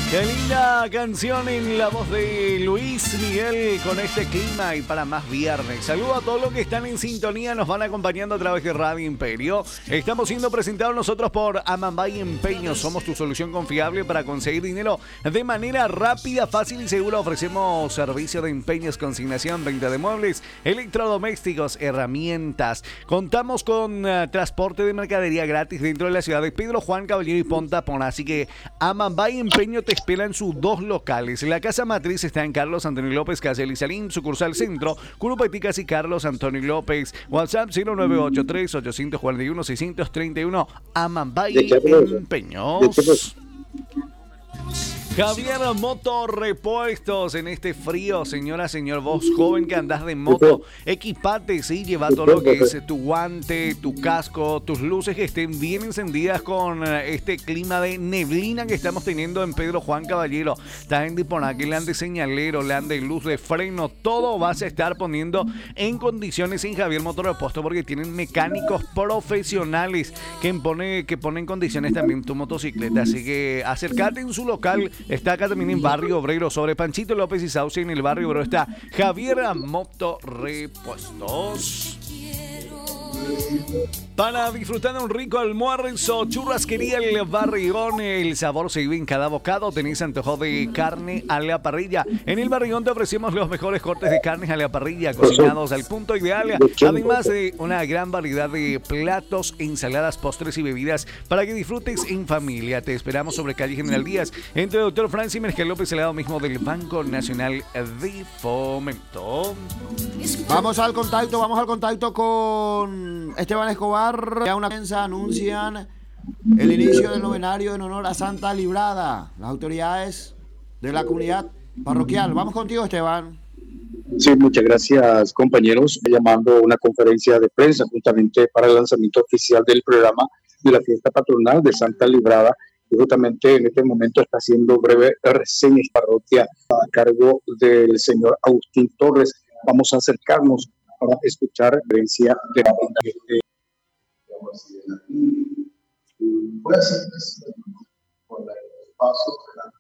Qué linda canción en la voz de Luis Miguel con este clima y para más viernes. Saludo a todos los que están en sintonía, nos van acompañando a través de Radio Imperio. Estamos siendo presentados nosotros por Amambay Empeños. Somos tu solución confiable para conseguir dinero de manera rápida, fácil y segura. Ofrecemos servicio de empeños, consignación, venta de muebles, electrodomésticos, herramientas. Contamos con transporte de mercadería gratis dentro de la ciudad de Pedro Juan Caballero y Ponta Pona. Así que Amambay Empeño te espera en sus dos locales. La casa matriz está en Carlos Antonio López, Casa Elizalín, sucursal Centro, Curupeticas y Carlos Antonio López. WhatsApp 0983-841-631. Amambay Empeños. Javier Motorrepuestos, en este frío, señora, señor, vos joven que andás de moto, equipate, sí, lleva todo lo que es tu guante, tu casco, tus luces que estén bien encendidas con este clima de neblina que estamos teniendo en Pedro Juan Caballero. También dispone que le ande señalero, le ande luz de freno, todo vas a estar poniendo en condiciones en Javier Motorrepuestos porque tienen mecánicos profesionales que ponen en condiciones también tu motocicleta. Así que acércate en su local. Está acá también en Barrio Obrero, sobre Panchito López y Sauce. En el Barrio Obrero está Javier Motorrepuestos. Para disfrutar de un rico almuerzo, Churrasquería El Barrigón, el sabor se vive en cada bocado. Tenés antojo de carne a la parrilla. En El Barrigón te ofrecemos los mejores cortes de carnes a la parrilla, cocinados al punto ideal, además de una gran variedad de platos, ensaladas, postres y bebidas para que disfrutes en familia. Te esperamos sobre calle General Díaz, entre Dr. Francis Merkel López, al lado mismo del Banco Nacional de Fomento. Vamos al contacto con Esteban Escobar. Ya una prensa anuncian el inicio del novenario en honor a Santa Librada. Las autoridades de la comunidad parroquial. Vamos contigo, Esteban. Sí, muchas gracias, compañeros. Llamando una conferencia de prensa justamente para el lanzamiento oficial del programa de la fiesta patronal de Santa Librada. Y justamente en este momento está haciendo breve reseña parroquia a cargo del señor Agustín Torres. Vamos a acercarnos para escuchar la referencia de la voy a hacer por el paso